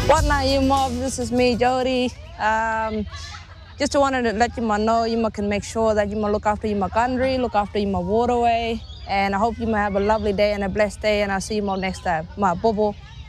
What now, you mob? This is me, Jody. Just wanted to let you know you can make sure that you look after your country, look after your waterway, and I hope you have a lovely day and a blessed day. And I'll see you next time. Ma bobo.